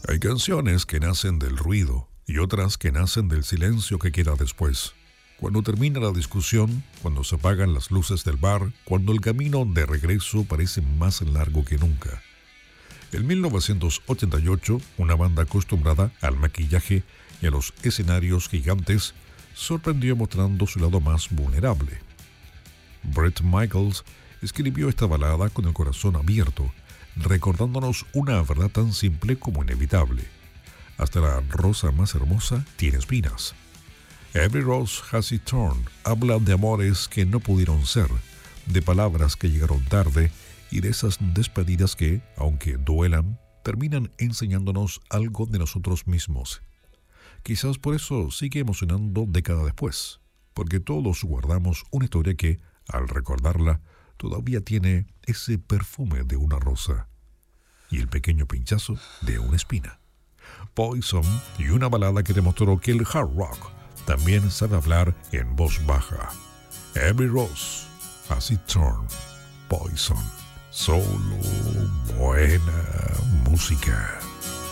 Hay canciones que nacen del ruido y otras que nacen del silencio que queda después. Cuando termina la discusión, cuando se apagan las luces del bar, cuando el camino de regreso parece más largo que nunca. En 1988, una banda acostumbrada al maquillaje y a los escenarios gigantes sorprendió mostrando su lado más vulnerable. Bret Michaels escribió esta balada con el corazón abierto, recordándonos una verdad tan simple como inevitable. Hasta la rosa más hermosa tiene espinas. Every Rose Has Its Thorn habla de amores que no pudieron ser, de palabras que llegaron tarde y de esas despedidas que, aunque duelan, terminan enseñándonos algo de nosotros mismos. Quizás por eso sigue emocionando décadas después, porque todos guardamos una historia que, al recordarla, todavía tiene ese perfume de una rosa y el pequeño pinchazo de una espina. Poison, y una balada que demostró que el hard rock también sabe hablar en voz baja. Every Rose Has Its Thorn. Poison. Solo buena música.